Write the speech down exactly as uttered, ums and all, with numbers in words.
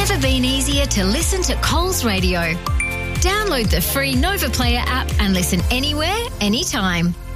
never been easier to listen to Coles Radio. Download the free Nova Player app and listen anywhere, anytime.